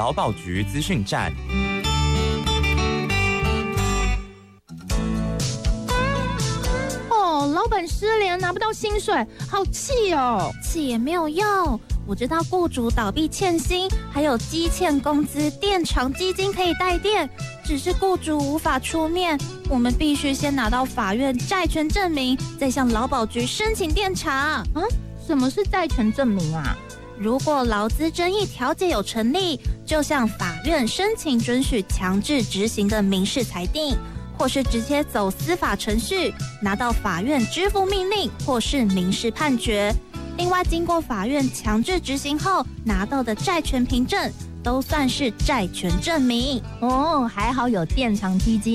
劳保局资讯站。 老板失联拿不到薪水，好气哦！ 气也没有用，我知道雇主倒闭欠薪，还有积欠工资垫偿基金可以代垫，只是雇主无法出面，我们必须先拿到法院债权证明，再向劳保局申请垫偿。 啊，什么是债权证明啊？ 如果劳资争议调解有成立，就向法院申请准许强制执行的民事裁定，或是直接走司法程序，拿到法院支付命令或是民事判决。另外，经过法院强制执行后拿到的债权凭证，都算是债权证明。 哦，还好有垫偿基金。